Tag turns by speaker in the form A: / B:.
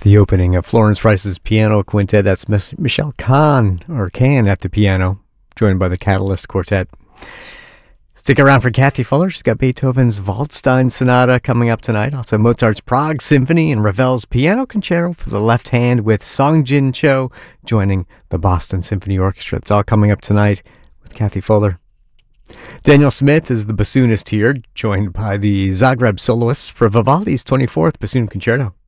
A: The opening of Florence Price's Piano Quintet, that's Michelle Kahn at the piano, joined by the Catalyst Quartet. Stick around for Kathy Fuller. She's got Beethoven's Waldstein Sonata coming up tonight. Also Mozart's Prague Symphony and Ravel's Piano Concerto for the left hand with Song Jin Cho joining the Boston Symphony Orchestra. It's all coming up tonight with Kathy Fuller. Daniel Smith is the bassoonist here, joined by the Zagreb soloists for Vivaldi's 24th Bassoon Concerto.